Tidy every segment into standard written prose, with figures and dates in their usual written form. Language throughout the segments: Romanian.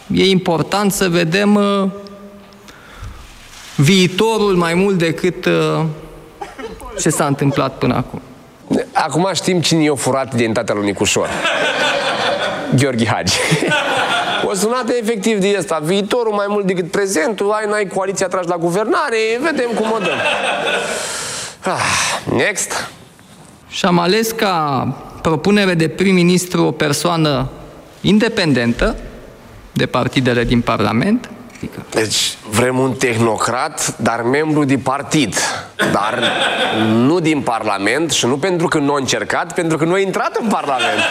e important să vedem viitorul mai mult decât ce s-a întâmplat până acum. Acum știm cine i-a furat identitatea lui Nicușor. Gheorghe Hagi. O sunată efectiv de ăsta. Viitorul mai mult decât prezentul. Ai, n-ai coaliția tragi la guvernare. Vedem cum o dăm. Next. Și am ales ca propunere de prim-ministru o persoană independentă de partidele din Parlament. Deci vrem un tehnocrat, dar membru de partid. Dar nu din Parlament și nu pentru că nu a încercat, pentru că nu a intrat în Parlament.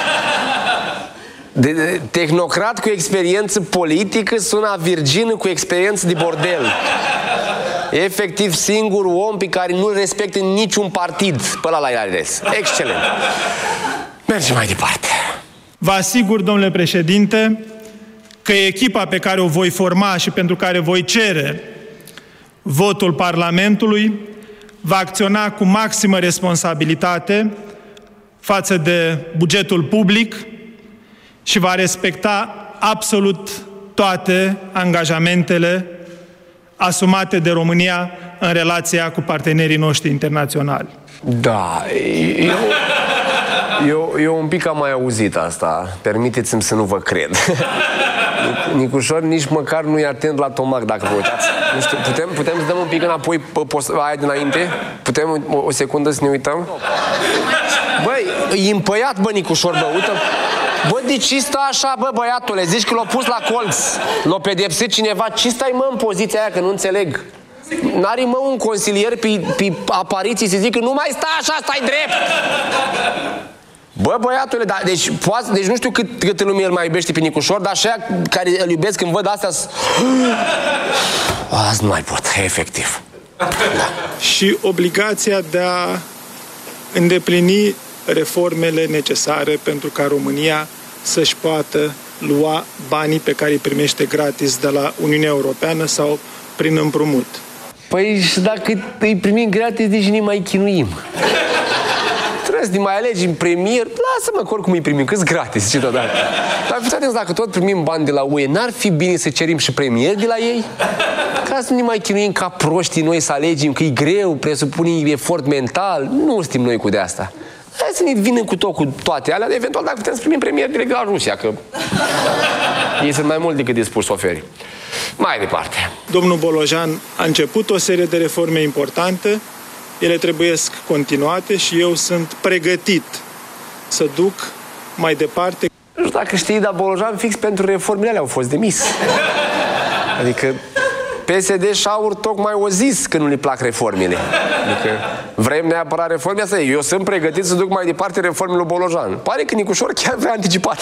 Tehnocrat cu experiență politică sună virgină cu experiență de bordel. Efectiv singurul om pe care nu-l respectă niciun partid. Pe ăla l-ai ales. Excelent. Mergem mai departe. Vă asigur, domnule președinte, că echipa pe care o voi forma și pentru care voi cere votul Parlamentului va acționa cu maximă responsabilitate față de bugetul public și va respecta absolut toate angajamentele asumate de România în relația cu partenerii noștri internaționali. Da, eu un pic am mai auzit asta. Permiteți-mi să nu vă cred. Nicușor nici măcar nu e atent la tomac, dacă vă uitați. Nu știu, putem să dăm un pic înapoi pe aia dinainte? Putem o secundă să ne uităm? Băi, e împăiat, bă, Nicușor, bă, uite. Bă, de ce stă așa, bă, băiatule? Zici că l-a pus la colț. L-a pedepsit cineva. Ce stai, mă, în poziția aia, că nu înțeleg? N-are, mă, un consilier pe apariții să zic că nu mai stai așa, stai drept. Bă, băiatule, da, deci nu știu cât lume el mai iubește pe Nicușor, dar așa care îl iubesc când văd astea azi nu mai pot, efectiv. Da. Și obligația de a îndeplini reformele necesare pentru ca România să-și poată lua banii pe care îi primește gratis de la Uniunea Europeană sau prin împrumut. Păi și dacă îi primim gratis, deci ne mai chinuim. Trebuie să ne mai alegem premier. Lasă-mă că oricum îi primim, că-s gratis și deodată. Dar fiți atenți, dacă tot primim bani de la UE, n-ar fi bine să cerim și premier de la ei? Ca să nu ne mai chinuim ca proștii noi să alegem, că e greu, presupune efort mental. Nu știm noi cu de asta. Hai să ne vină cu toate alea, eventual dacă putem să primim premier direct de la Rusia, că ei sunt mai mult decât dispuși să oferi. Mai departe. Domnul Bolojan a început o serie de reforme importante, ele trebuiesc continuate și eu sunt pregătit să duc mai departe. Nu știu dacă știi, dar Bolojan fix pentru reformele alea au fost demis. Adică PSD și AUR tocmai o zis că nu le plac reformele. Adică vrem neapărat reforme, asta e. Eu sunt pregătit să duc mai departe reformele lui Bolojan. Pare că Nicușor chiar vrea anticipat.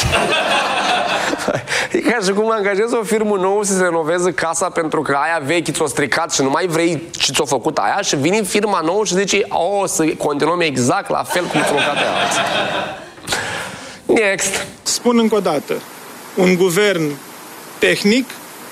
E ca și cum angajezi o firmă nouă să se renoveze casa pentru că aia veche ți-o stricat și nu mai vrei ce ți-o făcut aia și vine firma nouă și zice să continuăm exact la fel cum ți-o făcut aia alții. Next. Spun încă o dată, un guvern tehnic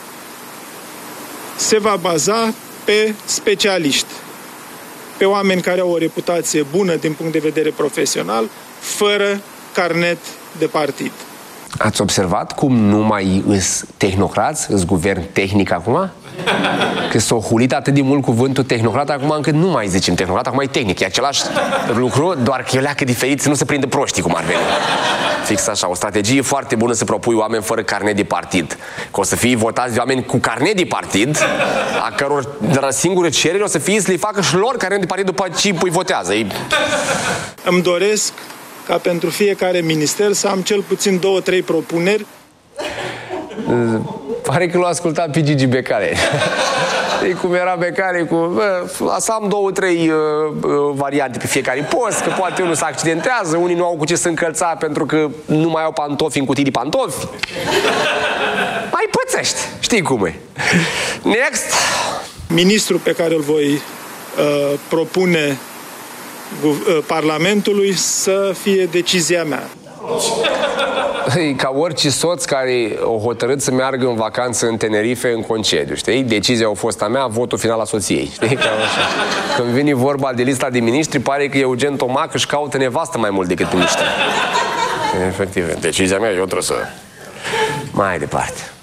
se va baza pe specialiști, pe oameni care au o reputație bună din punct de vedere profesional, fără carnet de partid. Ați observat cum nu mai îs tehnocrați, îs guvern tehnic acum? Că s-a hulit atât de mult cuvântul tehnocrat acum încât nu mai zicem tehnocrat, acum e tehnic. E același lucru, doar că e o leacă diferit, să nu se prindă proștii cum ar veni. Fix așa, o strategie foarte bună să propui oameni fără carnet de partid. Că o să fie votați de oameni cu carnet de partid, a căror singură cerere o să fie să le facă și lor carnet de partid după ce îi votează. Îmi doresc ca pentru fiecare minister să am cel puțin 2-3 propuneri. Pare că l-a ascultat pe Gigi Becali. E cum era Becali cu... Să am 2-3 variante pe fiecare post, că poate unul se accidentează, unii nu au cu ce să încălța pentru că nu mai au pantofi în cutii de pantofi. Mai pățești, știi cum e. Next! Ministrul pe care îl voi propune Parlamentului să fie decizia mea. Ca orice soț care o hotărât să meargă în vacanță în Tenerife în concediu, știi? Decizia a fost a mea, votul final a soției, știi? Cam așa. Când vine vorba de lista de miniștri, pare că Eugen Tomac își caută nevastă mai mult decât miniștri. Efectiv, decizia mea, eu trebuie să... Mai departe.